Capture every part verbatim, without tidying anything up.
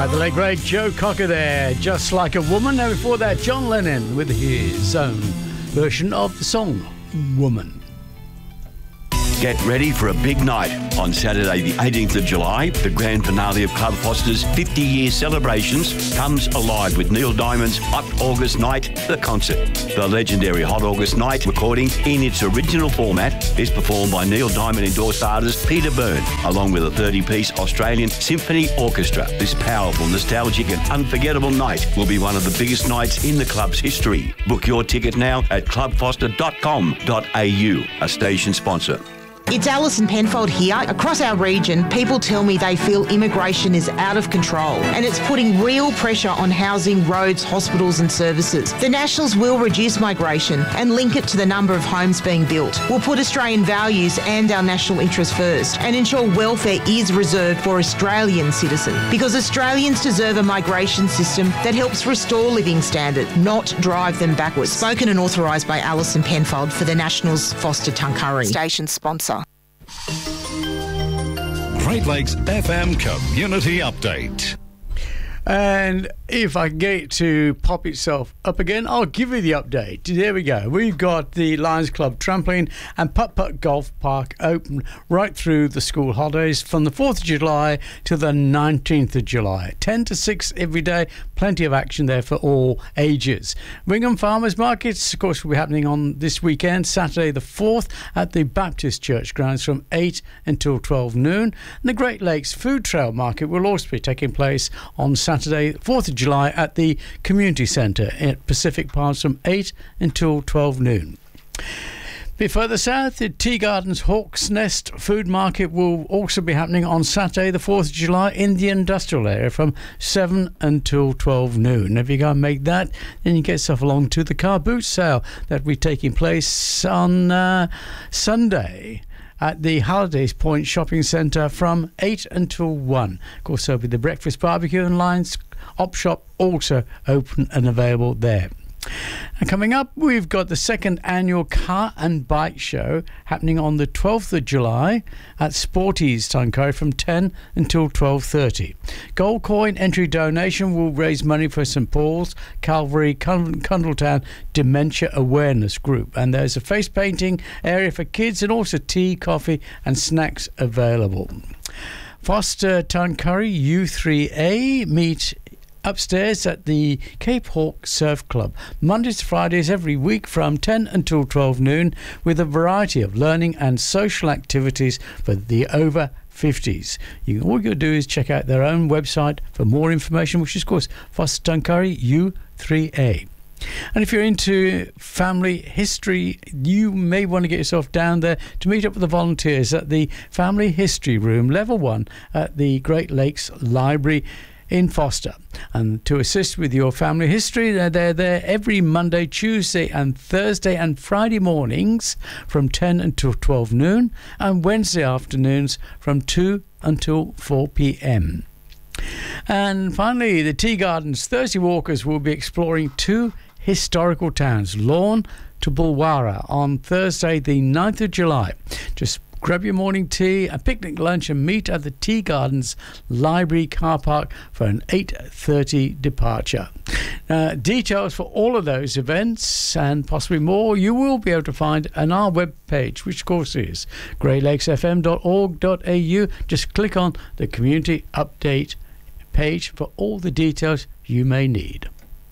Ah, the late great Joe Cocker there, Just Like a Woman. And before that, John Lennon with his own version of the song, Woman. Get ready for a big night on Saturday the eighteenth of July. The grand finale of Club Foster's fifty-year celebrations comes alive with Neil Diamond's Hot August Night, the concert. The legendary Hot August Night recording in its original format is performed by Neil Diamond endorsed artist Peter Byrne, along with a thirty-piece Australian symphony orchestra. This powerful, nostalgic and unforgettable night will be one of the biggest nights in the club's history. Book your ticket now at club foster dot com dot a u, a station sponsor. It's Alison Penfold here. Across our region, people tell me they feel immigration is out of control and it's putting real pressure on housing, roads, hospitals and services. The Nationals will reduce migration and link it to the number of homes being built. We'll put Australian values and our national interests first and ensure welfare is reserved for Australian citizens, because Australians deserve a migration system that helps restore living standards, not drive them backwards. Spoken and authorised by Alison Penfold for the Nationals Foster Tuncurry. Station sponsor. Great Lakes F M Community Update. And if I can get it to pop itself up again, I'll give you the update. There we go. We've got the Lions Club Trampoline and Putt-Putt Golf Park open right through the school holidays from the fourth of July to the nineteenth of July. ten to six every day. Plenty of action there for all ages. Wingham Farmers Markets, of course, will be happening on this weekend, Saturday the fourth, at the Baptist Church grounds from eight until twelve noon. And the Great Lakes Food Trail Market will also be taking place on Saturday, fourth of July, at the Community Centre at Pacific Pass from eight until twelve noon. A bit further south, the Tea Gardens Hawk's Nest Food Market will also be happening on Saturday the fourth of July in the industrial area from seven until twelve noon. If you go and make that, then you get yourself along to the car boot sale that will be taking place on uh, Sunday at the Hallidays Point Shopping Centre from eight until one. Of course, there'll be the breakfast barbecue and Lions Op Shop also open and available there. And coming up, we've got the second annual Car and Bike Show happening on the twelfth of July at Sporties Tuncurry from ten until twelve thirty. Gold coin entry donation will raise money for St Paul's Calvary Cundletown Dementia Awareness Group. And there's a face painting area for kids and also tea, coffee and snacks available. Foster Tuncurry U three A meet upstairs at the Cape Hawk Surf Club, Mondays to Fridays every week from ten until twelve noon, with a variety of learning and social activities for the over fifties. You, all you do is check out their own website for more information, which is, of course, Foster Tuncurry U three A. And if you're into family history, you may want to get yourself down there to meet up with the volunteers at the Family History Room, Level one, at the Great Lakes Library in Foster. And to assist with your family history, they're, they're there every Monday, Tuesday and Thursday and Friday mornings from ten until twelve noon, and Wednesday afternoons from two until four p.m. And finally, the Tea Gardens Thursday Walkers will be exploring two historical towns, Lorne to Bulwara, on Thursday the ninth of July. Just grab your morning tea, a picnic lunch and meet at the Tea Gardens Library car park for an eight thirty departure. Uh, details for all of those events and possibly more you will be able to find on our webpage, which of course is great lakes f m dot org dot a u. Just click on the community update page for all the details you may need.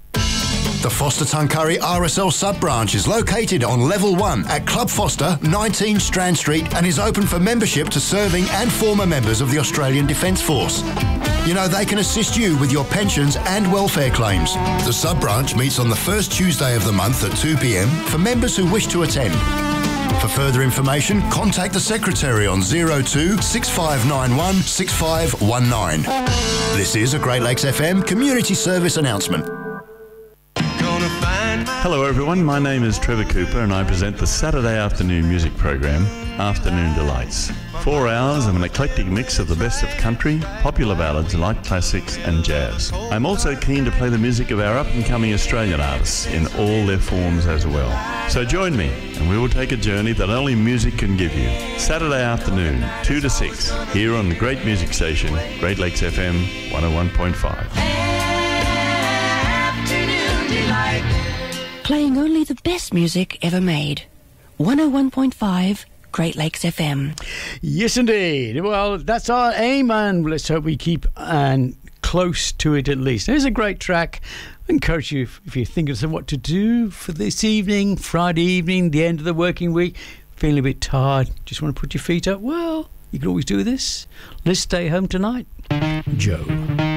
The Foster Tuncurry R S L sub-branch is located on Level one at Club Foster, nineteen Strand Street, and is open for membership to serving and former members of the Australian Defence Force. You know, they can assist you with your pensions and welfare claims. The sub-branch meets on the first Tuesday of the month at two p.m. for members who wish to attend. For further information, contact the Secretary on zero two six five nine one six five one nine. This is a Great Lakes F M Community Service announcement. Gonna find Hello everyone, my name is Trevor Cooper and I present the Saturday afternoon music program, Afternoon Delights. Four hours of an eclectic mix of the best of country, popular ballads, light classics and jazz. I'm also keen to play the music of our up-and-coming Australian artists in all their forms as well. So join me and we will take a journey that only music can give you. Saturday afternoon, two to six, here on the great music station, Great Lakes F M one oh one point five. Playing only the best music ever made. one oh one point five Great Lakes F M. Yes, indeed. Well, that's our aim, and let's hope we keep and close to it at least. There's a great track. I encourage you, if, if you're thinking of what to do for this evening, Friday evening, the end of the working week, feeling a bit tired, just want to put your feet up, well, you can always do this. Let's Stay Home Tonight. Joe.